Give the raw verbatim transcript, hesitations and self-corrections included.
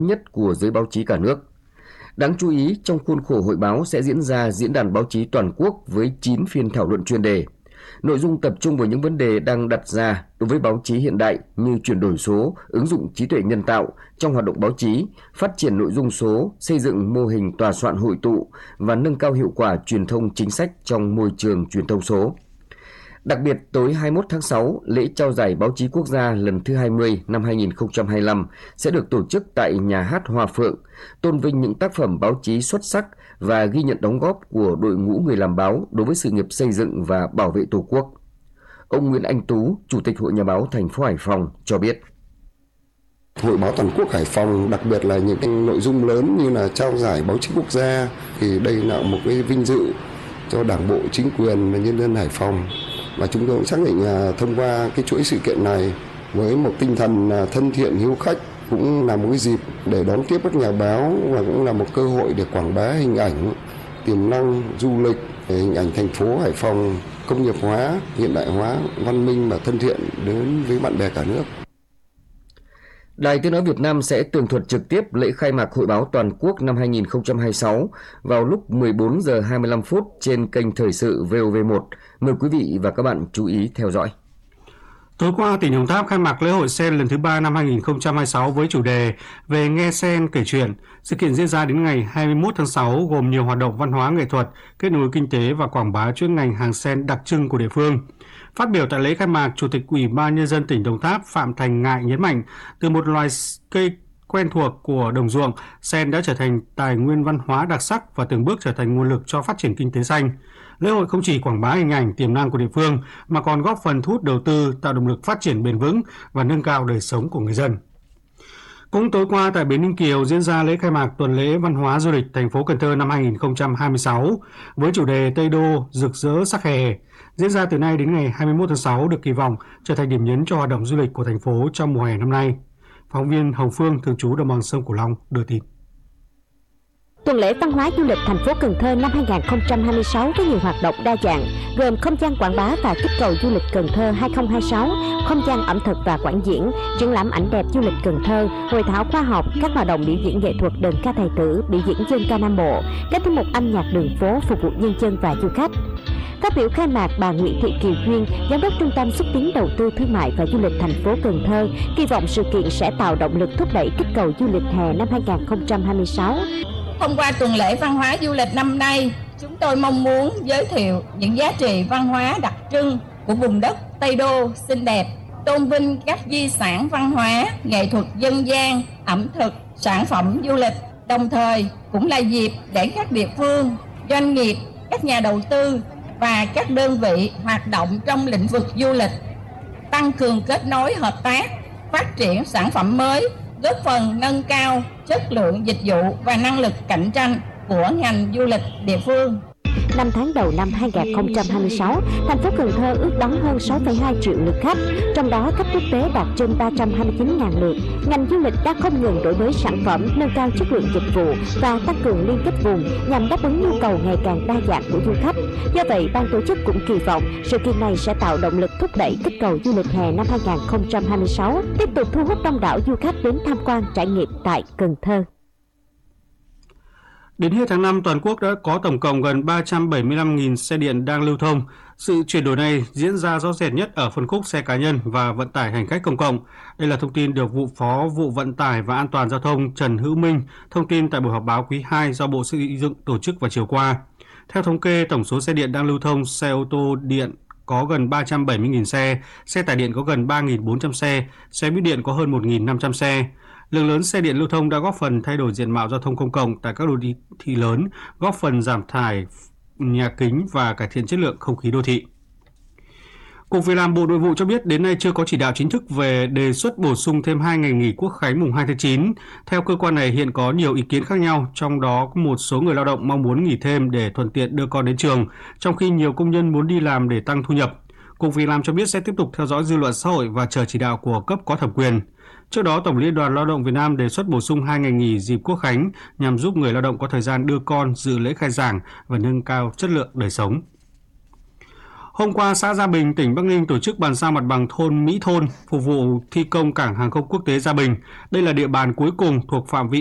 nhất của giới báo chí cả nước. Đáng chú ý, trong khuôn khổ hội báo sẽ diễn ra diễn đàn báo chí toàn quốc với chín phiên thảo luận chuyên đề. Nội dung tập trung vào những vấn đề đang đặt ra đối với báo chí hiện đại như chuyển đổi số, ứng dụng trí tuệ nhân tạo trong hoạt động báo chí, phát triển nội dung số, xây dựng mô hình tòa soạn hội tụ và nâng cao hiệu quả truyền thông chính sách trong môi trường truyền thông số. Đặc biệt, tối hai mươi mốt tháng sáu, lễ trao giải báo chí quốc gia lần thứ hai mươi năm hai nghìn không trăm hai mươi lăm sẽ được tổ chức tại Nhà hát Hòa Phượng, tôn vinh những tác phẩm báo chí xuất sắc và ghi nhận đóng góp của đội ngũ người làm báo đối với sự nghiệp xây dựng và bảo vệ Tổ quốc. Ông Nguyễn Anh Tú, Chủ tịch Hội Nhà báo thành phố Hải Phòng cho biết. Hội báo toàn quốc Hải Phòng, đặc biệt là những cái nội dung lớn như là trao giải báo chí quốc gia, thì đây là một cái vinh dự cho Đảng bộ, chính quyền và nhân dân Hải Phòng. Và chúng tôi cũng xác định là thông qua cái chuỗi sự kiện này với một tinh thần thân thiện, hiếu khách, cũng là một cái dịp để đón tiếp các nhà báo và cũng là một cơ hội để quảng bá hình ảnh, tiềm năng du lịch, hình ảnh thành phố Hải Phòng công nghiệp hóa, hiện đại hóa, văn minh và thân thiện đến với bạn bè cả nước. Đài Tiếng nói Việt Nam sẽ tường thuật trực tiếp lễ khai mạc Hội báo toàn quốc năm hai nghìn không trăm hai mươi sáu vào lúc mười bốn giờ hai mươi lăm phút trên kênh Thời sự vê o vê một. Mời quý vị và các bạn chú ý theo dõi. Tối qua, tỉnh Đồng Tháp khai mạc lễ hội sen lần thứ ba năm hai nghìn không trăm hai mươi sáu với chủ đề Về nghe sen kể chuyện. Sự kiện diễn ra đến ngày hai mươi mốt tháng sáu gồm nhiều hoạt động văn hóa nghệ thuật, kết nối kinh tế và quảng bá chuyên ngành hàng sen đặc trưng của địa phương. Phát biểu tại lễ khai mạc, Chủ tịch Ủy ban Nhân dân tỉnh Đồng Tháp Phạm Thành Ngại nhấn mạnh, từ một loài cây quen thuộc của đồng ruộng, sen đã trở thành tài nguyên văn hóa đặc sắc và từng bước trở thành nguồn lực cho phát triển kinh tế xanh. Lễ hội không chỉ quảng bá hình ảnh tiềm năng của địa phương mà còn góp phần thu hút đầu tư, tạo động lực phát triển bền vững và nâng cao đời sống của người dân. Cũng tối qua tại bến Ninh Kiều diễn ra lễ khai mạc tuần lễ văn hóa du lịch thành phố Cần Thơ năm hai nghìn không trăm hai mươi sáu với chủ đề Tây Đô rực rỡ sắc hè. Diễn ra từ nay đến ngày hai mươi mốt tháng sáu được kỳ vọng trở thành điểm nhấn cho hoạt động du lịch của thành phố trong mùa hè năm nay. Phóng viên Hồng Phương thường trú đồng bằng sông Cửu Long đưa tin. Tuần lễ văn hóa du lịch thành phố Cần Thơ năm hai nghìn không trăm hai mươi sáu với nhiều hoạt động đa dạng, gồm không gian quảng bá và kích cầu du lịch Cần Thơ hai không hai sáu, không gian ẩm thực và quảng diễn, triển lãm ảnh đẹp du lịch Cần Thơ, hội thảo khoa học, các hoạt động biểu diễn nghệ thuật đờn ca tài tử, biểu diễn dân ca Nam Bộ, các tiết mục âm nhạc đường phố phục vụ nhân dân và du khách. Phát biểu khai mạc, bà Nguyễn Thị Kiều Duyên, Giám đốc Trung tâm Xúc tiến Đầu tư Thương mại và Du lịch thành phố Cần Thơ, kỳ vọng sự kiện sẽ tạo động lực thúc đẩy kích cầu du lịch hè năm hai nghìn không trăm hai mươi sáu. Thông qua tuần lễ văn hóa du lịch năm nay, chúng tôi mong muốn giới thiệu những giá trị văn hóa đặc trưng của vùng đất Tây Đô xinh đẹp, tôn vinh các di sản văn hóa, nghệ thuật dân gian, ẩm thực, sản phẩm du lịch, đồng thời cũng là dịp để các địa phương, doanh nghiệp, các nhà đầu tư và các đơn vị hoạt động trong lĩnh vực du lịch tăng cường kết nối hợp tác, phát triển sản phẩm mới, góp phần nâng cao chất lượng dịch vụ và năng lực cạnh tranh của ngành du lịch địa phương. Năm tháng đầu năm hai nghìn không trăm hai mươi sáu, thành phố Cần Thơ ước đón hơn sáu phẩy hai triệu lượt khách, trong đó khách quốc tế đạt trên ba trăm hai mươi chín nghìn lượt. Ngành du lịch đã không ngừng đổi mới sản phẩm, nâng cao chất lượng dịch vụ và tăng cường liên kết vùng nhằm đáp ứng nhu cầu ngày càng đa dạng của du khách. Do vậy, ban tổ chức cũng kỳ vọng sự kiện này sẽ tạo động lực thúc đẩy kích cầu du lịch hè năm hai nghìn không trăm hai mươi sáu, tiếp tục thu hút đông đảo du khách đến tham quan trải nghiệm tại Cần Thơ. Đến hết tháng năm, toàn quốc đã có tổng cộng gần ba trăm bảy mươi lăm nghìn xe điện đang lưu thông. Sự chuyển đổi này diễn ra rõ rệt nhất ở phân khúc xe cá nhân và vận tải hành khách công cộng. Đây là thông tin được vụ Phó vụ Vận tải và An toàn Giao thông Trần Hữu Minh thông tin tại buổi họp báo quý hai do Bộ Xây dựng tổ chức vào chiều qua. Theo thống kê, tổng số xe điện đang lưu thông, xe ô tô điện có gần ba trăm bảy mươi nghìn xe, xe tải điện có gần ba nghìn bốn trăm xe, xe buýt điện có hơn một nghìn năm trăm xe. Lượng lớn xe điện lưu thông đã góp phần thay đổi diện mạo giao thông công cộng tại các đô thị lớn, góp phần giảm thải nhà kính và cải thiện chất lượng không khí đô thị. Cục Việc làm Bộ Nội vụ cho biết đến nay chưa có chỉ đạo chính thức về đề xuất bổ sung thêm hai ngày nghỉ Quốc khánh mùng hai tháng chín. Theo cơ quan này hiện có nhiều ý kiến khác nhau, trong đó có một số người lao động mong muốn nghỉ thêm để thuận tiện đưa con đến trường, trong khi nhiều công nhân muốn đi làm để tăng thu nhập. Cục Việc làm cho biết sẽ tiếp tục theo dõi dư luận xã hội và chờ chỉ đạo của cấp có thẩm quyền. Trước đó, Tổng Liên đoàn Lao động Việt Nam đề xuất bổ sung hai ngày nghỉ dịp Quốc khánh nhằm giúp người lao động có thời gian đưa con dự lễ khai giảng và nâng cao chất lượng đời sống. Hôm qua, xã Gia Bình, tỉnh Bắc Ninh tổ chức bàn giao mặt bằng thôn Mỹ Thôn phục vụ thi công cảng hàng không quốc tế Gia Bình. Đây là địa bàn cuối cùng thuộc phạm vi